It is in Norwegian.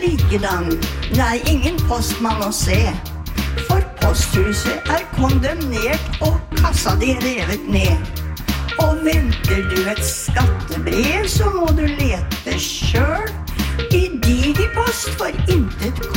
likedan, nei, ingen postmann å se. For posthuset kondemnert og kassa di revet ned. Og venter du et skattebrev, så må du lete selv. I digipost for intet